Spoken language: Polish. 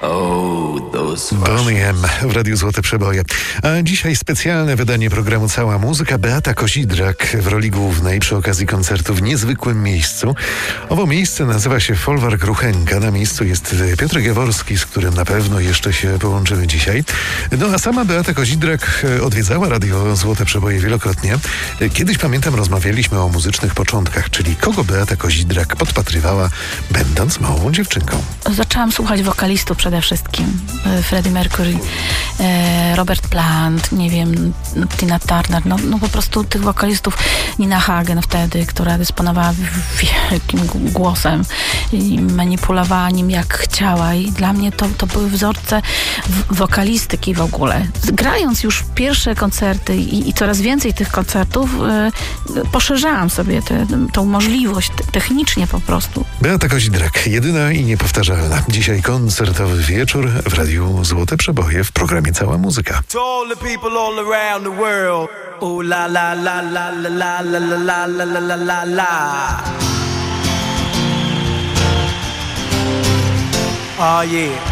Boney M w Radiu Złote Przeboje. A dzisiaj specjalne wydanie programu Cała Muzyka. Beata Kozidrak w roli głównej przy okazji koncertu w niezwykłym miejscu. Owo miejsce nazywa się Folwark Ruchenka. Na miejscu jest Piotr Jaworski, z którym na pewno jeszcze się połączymy dzisiaj. No a sama Beata Kozidrak odwiedzała Radio Złote Przeboje wielokrotnie. Kiedyś, pamiętam, rozmawialiśmy o muzycznych początkach, czyli kogo Beata Kozidrak podpatrywała, będąc małą dziewczynką. Zaczęłam słuchać wokalistów przede wszystkim. Freddie Mercury, Robert Plant, nie wiem, Tina Turner, no po prostu tych wokalistów, Nina Hagen wtedy, która dysponowała wielkim głosem i manipulowała nim jak chciała i dla mnie to były wzorce wokalistyki w ogóle. Grając już pierwsze koncerty i coraz więcej tych koncertów, poszerzałam sobie tą możliwość technicznie po prostu. Beata Kozidrak, jedyna i niepowtarzalna. Dzisiaj koncertowy wieczór w Radiu Złote Przeboje w programie Cała Muzyka. To all the people all around the world. Ooh la la la la la la la la la la la la. Oh yeah.